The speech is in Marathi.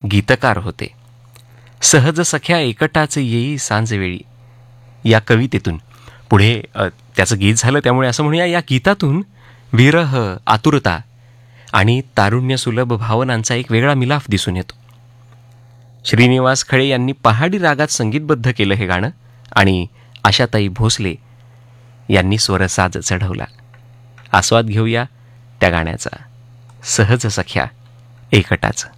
गीतकार होते. सहज सख्या एकटाच येई सांजवेळी या कवितेतून पुढे त्याचं गीत झालं, त्यामुळे असं म्हणूया या गीतातून विरह, आतुरता आणि तारुण्यसुलभ भावनांचा एक वेगळा मिलाफ दिसून येतो. श्रीनिवास खळे यांनी पहाडी रागात संगीतबद्ध केलं हे गाणं आणि आशाताई भोसले यांनी स्वरसाज चढवला. आस्वाद घेऊया त्या गाण्याचा, सहज सख्या एकटाच.